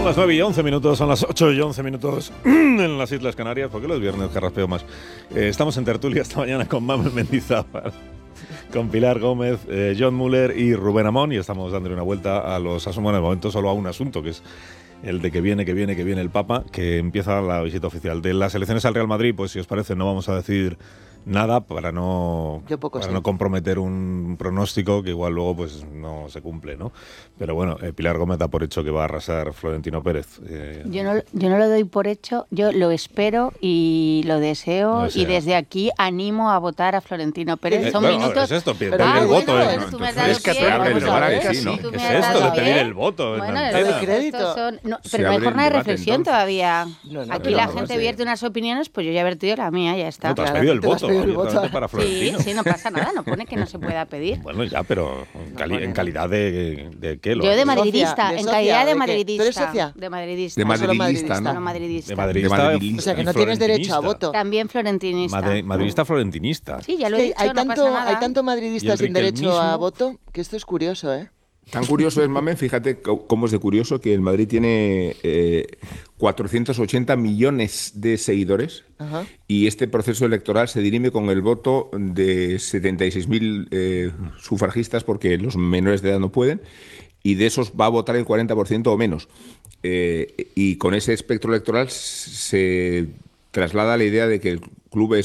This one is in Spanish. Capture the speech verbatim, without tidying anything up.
Son las nueve y once minutos, son las ocho y once minutos en las Islas Canarias. ¿Por qué los viernes carraspeo más? Eh, estamos en tertulia esta mañana con Mamen Mendizábal, con Pilar Gómez, eh, John Muller y Rubén Amón, y estamos dándole una vuelta a los asuntos. Bueno, en el momento solo a un asunto, que es el de que viene, que viene, que viene el Papa, que empieza la visita oficial. De las elecciones al Real Madrid, pues si os parece, no vamos a decir nada para no, para sé. no comprometer un pronóstico que igual luego pues no se cumple, ¿no? Pero bueno, eh, Pilar Gómez da por hecho que va a arrasar Florentino Pérez. Eh, yo, no, yo no lo doy por hecho, yo lo espero y lo deseo, No sé. y desde aquí animo a votar a Florentino Pérez. Eh, Son bueno, minutos... ¿qué es esto? Pedir Ah, el bueno, voto. bueno, ¿eh? tú me has No, dado es que pie, te abre vamos el a debate, ver, sí, ¿no? tú ¿Qué me es has esto dado de pedir pie. el voto? en Bueno, la es antena? que crédito. estos son- no, Se pero no hay abre el jornada de debate, reflexión entonces. todavía. No, no, Aquí pero la vamos, gente sí. vierte unas opiniones, pues yo ya he vertido la mía, ya está. No, te has Claro, pedido el te has voto, pedido el abiertamente voto. para Sí, Florentino. sí, no pasa nada, no pone que no se pueda pedir. Bueno, ya, pero en, cali- pone, en no. calidad de, de qué lo Yo de haces? madridista, ¿De en socia? calidad ¿De de qué? madridista. ¿Tú eres socia? De madridista. De No solo madridista, No, ¿no? madridista. De madridista. De madridista. O sea, que y no tienes derecho a florentinista. voto. También florentinista. Made- madridista florentinista. Sí, ya lo Es he que dicho, hay, no tanto, pasa nada. hay tanto madridista ¿Y el sin derecho a riquelmismo? voto que esto es curioso, ¿eh? Tan curioso es, Mamen, fíjate co- cómo es de curioso que el Madrid tiene eh, cuatrocientos ochenta millones de seguidores. Ajá. Y este proceso electoral se dirime con el voto de setenta y seis mil eh, sufragistas, porque los menores de edad no pueden, y de esos va a votar el cuarenta por ciento o menos. Eh, y con ese espectro electoral se traslada la idea de que el club es